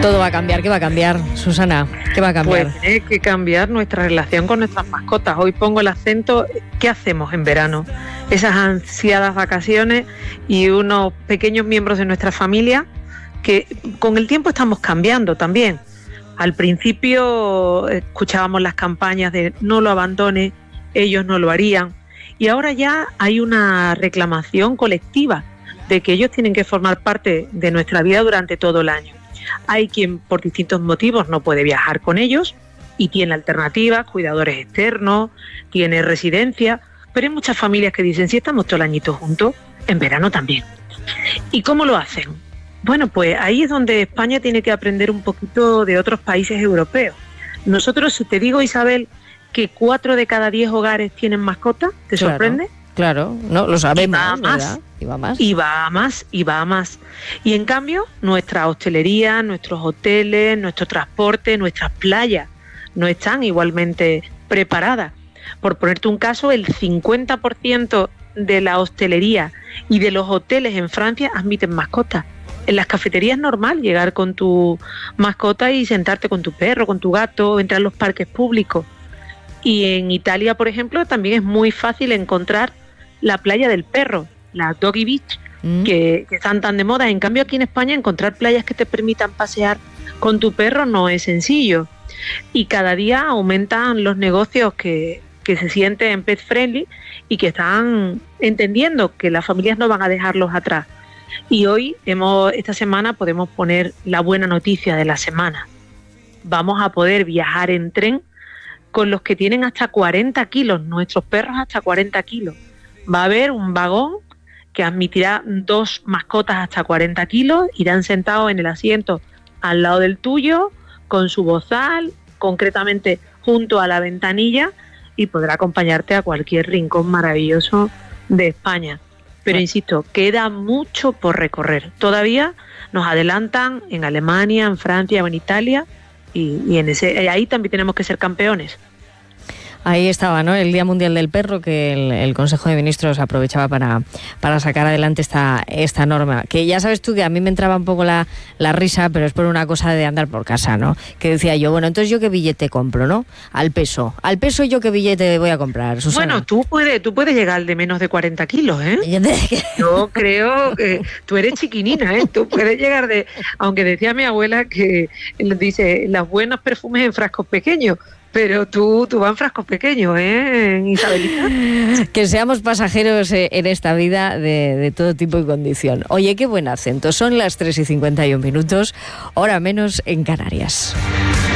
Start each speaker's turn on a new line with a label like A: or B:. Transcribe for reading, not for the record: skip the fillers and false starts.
A: Todo va a cambiar. ¿Qué va a cambiar, Susana? ¿Qué va a cambiar?
B: Pues tiene que cambiar nuestra relación con nuestras mascotas. Hoy pongo el acento, ¿qué hacemos en verano? Esas ansiadas vacaciones y unos pequeños miembros de nuestra familia que con el tiempo estamos cambiando también. Al principio escuchábamos las campañas de no lo abandone, ellos no lo harían, y ahora ya hay una reclamación colectiva de que ellos tienen que formar parte de nuestra vida durante todo el año. Hay quien por distintos motivos no puede viajar con ellos y tiene alternativas, cuidadores externos, tiene residencia, pero hay muchas familias que dicen, si estamos todo el añito juntos, en verano también. ¿Y cómo lo hacen? Bueno, pues ahí es donde España tiene que aprender un poquito de otros países europeos. Nosotros, si te digo, Isabel, que 4 de cada 10 hogares tienen mascota, ¿te sorprende?
A: Claro, no lo sabemos,
B: y va a más. Y en cambio, nuestra hostelería, nuestros hoteles, nuestro transporte, nuestras playas no están igualmente preparadas. Por ponerte un caso, el 50% de la hostelería y de los hoteles en Francia admiten mascotas. En las cafeterías es normal llegar con tu mascota y sentarte con tu perro, con tu gato, entrar a los parques públicos. Y en Italia, por ejemplo, también es muy fácil encontrar la playa del perro, la Doggy Beach, que están tan de moda. En cambio, aquí en España encontrar playas que te permitan pasear con tu perro no es sencillo. Y cada día aumentan los negocios que se sienten pet friendly y que están entendiendo que las familias no van a dejarlos atrás. Y hoy, esta semana, podemos poner la buena noticia de la semana. Vamos a poder viajar en tren con los que tienen hasta 40 kilos, nuestros perros hasta 40 kilos. Va a haber un vagón que admitirá 2 mascotas hasta 40 kilos, irán sentados en el asiento al lado del tuyo, con su bozal, concretamente junto a la ventanilla, y podrá acompañarte a cualquier rincón maravilloso de España. Pero insisto, queda mucho por recorrer. Todavía nos adelantan en Alemania, en Francia o en Italia, y ahí también tenemos que ser campeones.
A: Ahí estaba, ¿no? El Día Mundial del Perro, que el Consejo de Ministros aprovechaba para sacar adelante esta norma. Que ya sabes tú que a mí me entraba un poco la risa, pero es por una cosa de andar por casa, ¿no? Que decía yo, bueno, entonces yo qué billete compro, ¿no? Al peso yo qué billete voy a comprar, Susana.
B: Bueno, tú puedes llegar al de menos de 40 kilos, ¿eh? Yo creo que tú eres chiquinina, ¿eh? Tú puedes llegar aunque decía mi abuela que dice, los buenos perfumes en frascos pequeños. Pero tú vas en frascos pequeños, ¿eh, Isabelita?
A: Que seamos pasajeros en esta vida de todo tipo y condición. Oye, qué buen acento. Son las 3:51, hora menos en Canarias.